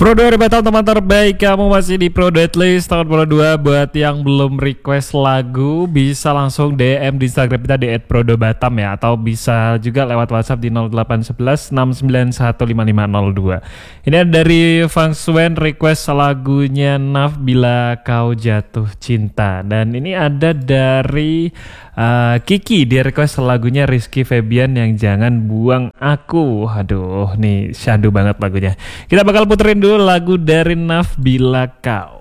Pro 2 Battle teman terbaik, kamu masih di Pro List tahun Pro 2. Buat yang belum request lagu bisa langsung DM di Instagram kita di @pro2batam ya, atau bisa juga lewat WhatsApp di 0811 6915502. Ini ada dari Fang Swen request lagunya Naf Bila Kau Jatuh Cinta, dan ini ada dari Kiki, dia request lagunya Rizky Febian yang Jangan Buang Aku. Aduh, nih syahdu banget lagunya. Kita bakal puterin dulu lagu dari Naf Bila Kau.